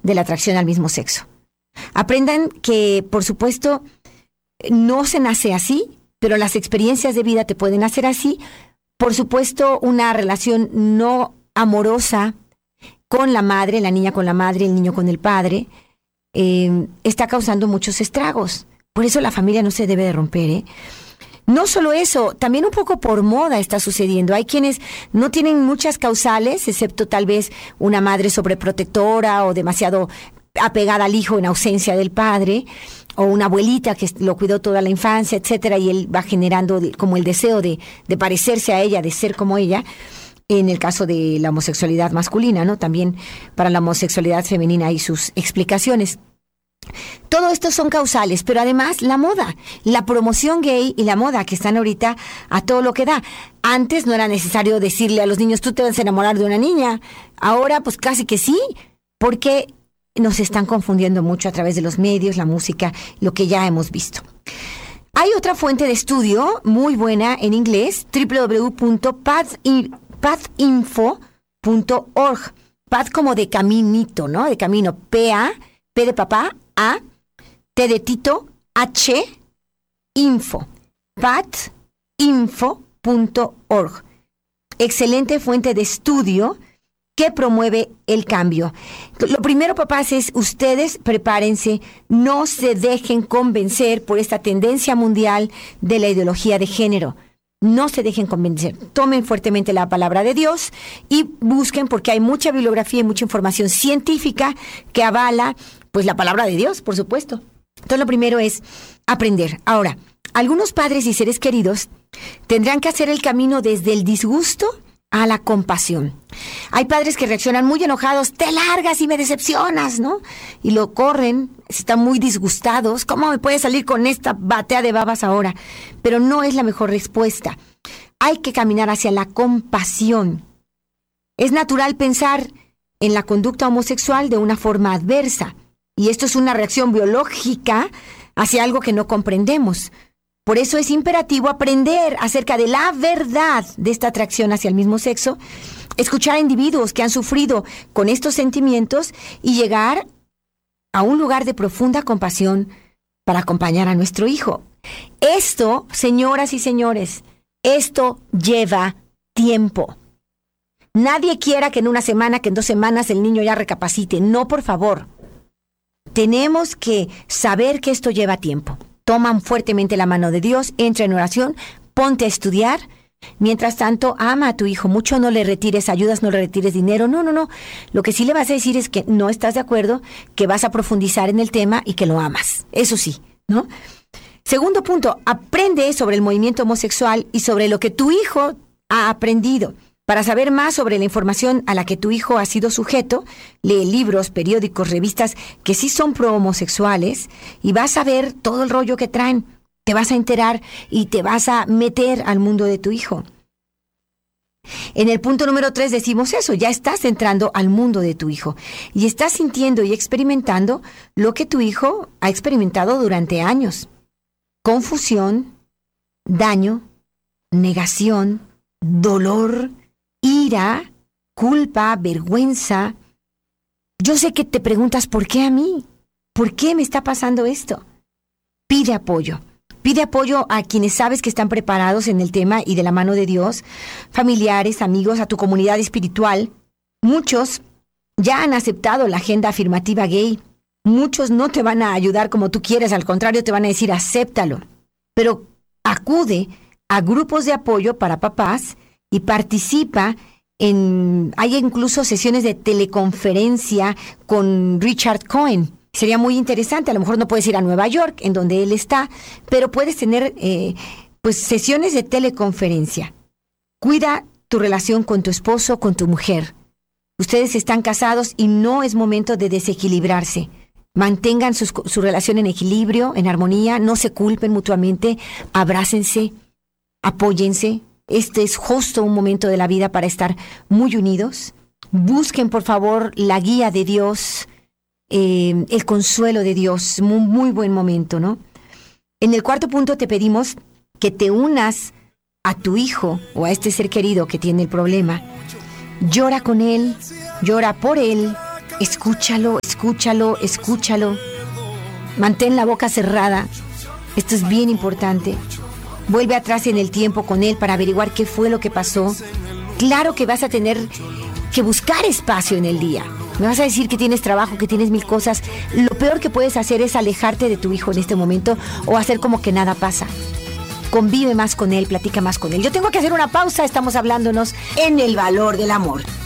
de la atracción al mismo sexo. Aprendan que, por supuesto, no se nace así, pero las experiencias de vida te pueden hacer así. Por supuesto, una relación no amorosa con la madre, la niña con la madre, el niño con el padre, está causando muchos estragos. Por eso la familia no se debe de romper, ¿eh? No solo eso, también un poco por moda está sucediendo. Hay quienes no tienen muchas causales, excepto tal vez una madre sobreprotectora o demasiado apegada al hijo en ausencia del padre, o una abuelita que lo cuidó toda la infancia, etcétera, y él va generando como el deseo de parecerse a ella, de ser como ella. En el caso de la homosexualidad masculina, ¿no? También para la homosexualidad femenina hay sus explicaciones. Todo esto son causales, pero además la moda, la promoción gay y la moda que están ahorita a todo lo que da. Antes no era necesario decirle a los niños, tú te vas a enamorar de una niña. Ahora pues casi que sí, porque nos están confundiendo mucho a través de los medios, la música, lo que ya hemos visto. Hay otra fuente de estudio muy buena en inglés, www.padinfo.org. Pad como de caminito, ¿no? De camino. P de papá, A, T de Tito, H, info. padinfo.org. Excelente fuente de estudio que promueve el cambio. Lo primero, papás, es ustedes prepárense, no se dejen convencer por esta tendencia mundial de la ideología de género. No se dejen convencer. Tomen fuertemente la palabra de Dios y busquen, porque hay mucha bibliografía y mucha información científica que avala, pues, la palabra de Dios, por supuesto. Entonces, lo primero es aprender. Ahora, algunos padres y seres queridos tendrán que hacer el camino desde el disgusto a la compasión. Hay padres que reaccionan muy enojados, te largas y me decepcionas, ¿no? Y lo corren, están muy disgustados. ¿Cómo me puede salir con esta batea de babas ahora? Pero no es la mejor respuesta. Hay que caminar hacia la compasión. Es natural pensar en la conducta homosexual de una forma adversa. Y esto es una reacción biológica hacia algo que no comprendemos. Por eso es imperativo aprender acerca de la verdad de esta atracción hacia el mismo sexo, escuchar a individuos que han sufrido con estos sentimientos y llegar a un lugar de profunda compasión para acompañar a nuestro hijo. Esto, señoras y señores, esto lleva tiempo. Nadie quiera que en una semana, que en 2 semanas el niño ya recapacite. No, por favor. Tenemos que saber que esto lleva tiempo. Toman fuertemente la mano de Dios, entra en oración, ponte a estudiar. Mientras tanto, ama a tu hijo mucho, no le retires ayudas, no le retires dinero. No. Lo que sí le vas a decir es que no estás de acuerdo, que vas a profundizar en el tema y que lo amas. Eso sí, ¿no? Segundo punto, aprende sobre el movimiento homosexual y sobre lo que tu hijo ha aprendido. Para saber más sobre la información a la que tu hijo ha sido sujeto, lee libros, periódicos, revistas que sí son pro-homosexuales y vas a ver todo el rollo que traen. Te vas a enterar y te vas a meter al mundo de tu hijo. En el punto número 3 decimos eso, ya estás entrando al mundo de tu hijo y estás sintiendo y experimentando lo que tu hijo ha experimentado durante años. Confusión, daño, negación, dolor, ira, culpa, vergüenza. Yo sé que te preguntas, ¿por qué a mí? ¿Por qué me está pasando esto? Pide apoyo. Pide apoyo a quienes sabes que están preparados en el tema y de la mano de Dios, familiares, amigos, a tu comunidad espiritual. Muchos ya han aceptado la agenda afirmativa gay. Muchos no te van a ayudar como tú quieres, al contrario, te van a decir, acéptalo. Pero acude a grupos de apoyo para papás y participa hay incluso sesiones de teleconferencia con Richard Cohen. Sería muy interesante, a lo mejor no puedes ir a Nueva York, en donde él está, pero puedes tener sesiones de teleconferencia. Cuida tu relación con tu esposo, con tu mujer. Ustedes están casados y no es momento de desequilibrarse. Mantengan su relación en equilibrio, en armonía, no se culpen mutuamente, abrácense, apóyense. Este es justo un momento de la vida para estar muy unidos. Busquen, por favor, la guía de Dios, el consuelo de Dios. Muy, muy buen momento, ¿no? En el 4º punto te pedimos que te unas a tu hijo o a este ser querido que tiene el problema. Llora con él, llora por él, Escúchalo, escúchalo, escúchalo. Mantén la boca cerrada. Esto es bien importante. Vuelve atrás en el tiempo con él para averiguar qué fue lo que pasó. Claro que vas a tener que buscar espacio en el día. Me vas a decir que tienes trabajo, que tienes mil cosas. Lo peor que puedes hacer es alejarte de tu hijo en este momento o hacer como que nada pasa. Convive más con él, platica más con él. Yo tengo que hacer una pausa, estamos hablándonos en El Valor del Amor.